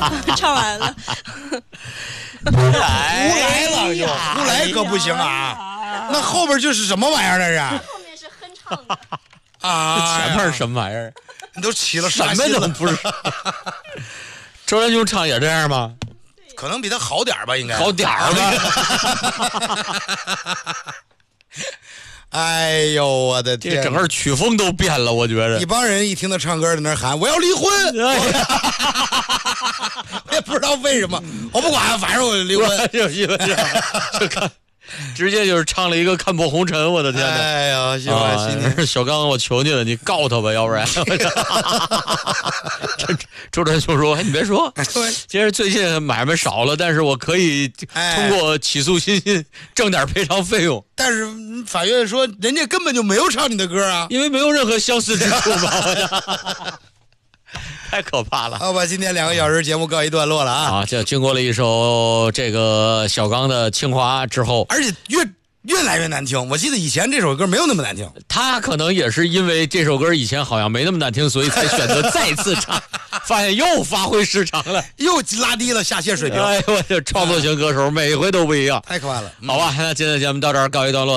唱完了。 胡来了就胡来可不行啊！那后边就是什么玩意儿来着？ 后面是哼唱的啊， 前面什么玩意儿？ 你都起了什么杀心了， 都不是。周传雄唱也这样吗？ 可能比他好点吧，应该好点儿吧。 哎呦，我的天！ 这整个曲风都变了，我觉着一帮人一听他唱歌在那喊我要离婚，我也不知道为什么，我不管，反正我离婚。 就看，直接就是唱了一个看破红尘，我的天哪！ 哎呀，喜欢心情。 小刚，我求你了，你告他吧，要不然。周传雄说：“哎，你别说，其实最近买卖少了，但是我可以通过起诉欣欣挣点赔偿费用。 但是法院说，人家根本就没有唱你的歌啊， 因为没有任何相似之处嘛。太可怕了。 好吧，今天2个小时节目告一段落了啊！ 啊，这经过了一首这个小刚的清华之后， 而且越来越难听。我记得以前这首歌没有那么难听， 他可能也是因为这首歌以前好像没那么难听，所以才选择再次唱，发现又发挥失常了， 又拉低了下线水平。 哎呦我这创作型歌手每回都不一样， 太可怕了。 好吧，那今天的节目到这儿告一段落。